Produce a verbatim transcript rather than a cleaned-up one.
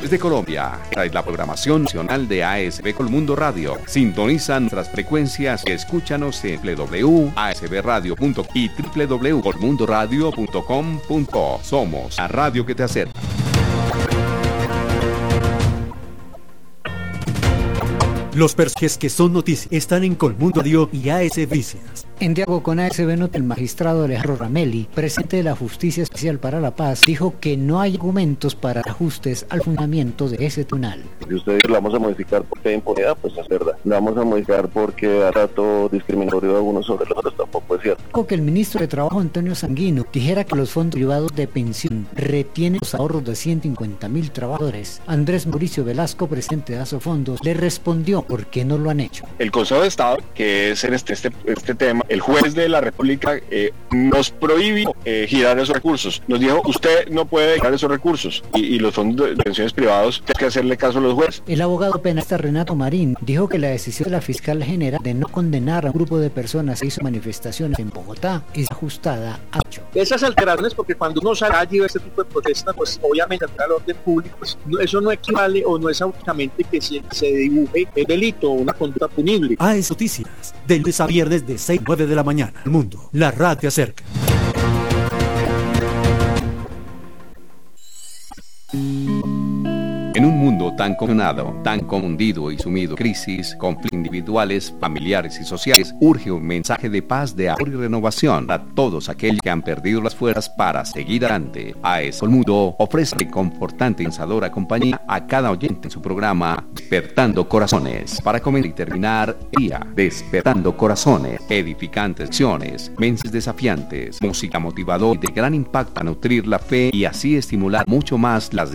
Desde Colombia, esta es la programación nacional de A S B Colmundo Radio. Sintoniza nuestras frecuencias y escúchanos en doble u doble u doble u punto a s b radio punto com y doble u doble u doble u punto colmundo radio punto com punto co. Somos la radio que te acerca. Los personajes que son noticias están en Colmundo Radio y A S B Noticias. En diálogo con A S B Noticias, el magistrado Alejandro Ramelli, presidente de la Justicia Especial para la Paz, dijo que no hay argumentos para ajustes al funcionamiento de ese tribunal. Si ustedes la vamos a modificar porque hay impunidad, pues es verdad. La vamos a modificar porque ha trato discriminatorio de algunos sobre los otros, tampoco es cierto. Dijo que el ministro de Trabajo, Antonio Sanguino, dijera que los fondos privados de pensión retienen los ahorros de ciento cincuenta mil trabajadores. Andrés Mauricio Velasco, presidente de Asofondos, le respondió por qué no lo han hecho. El Consejo de Estado, que es en este, este, este tema, el juez de la República eh, nos prohibió eh, girar esos recursos. Nos dijo, usted no puede girar esos recursos y, y los fondos de pensiones privados, tiene que hacerle caso a los jueces. El abogado penalista Renato Marín dijo que la decisión de la fiscal general de no condenar a un grupo de personas que hizo manifestaciones en Bogotá es ajustada a hecho. Esas alteraciones, porque cuando uno sale allí a este tipo de protestas, pues obviamente al orden público, pues, no, eso no equivale o no es automáticamente que se, se dibuje el delito o una conducta punible. A S Noticias, de lunes a viernes de seis a nueve de la mañana. El mundo, la radio te acerca. En un mundo tan confundido, tan confundido y sumido en crisis, conflictos individuales, familiares y sociales, urge un mensaje de paz, de amor y renovación a todos aquellos que han perdido las fuerzas para seguir adelante. A S B Colmundo ofrece reconfortante y pensadora compañía a cada oyente en su programa Despertando Corazones. Para comenzar y terminar el día, Despertando Corazones, edificantes acciones, mensajes desafiantes, música motivadora y de gran impacto a nutrir la fe y así estimular mucho más las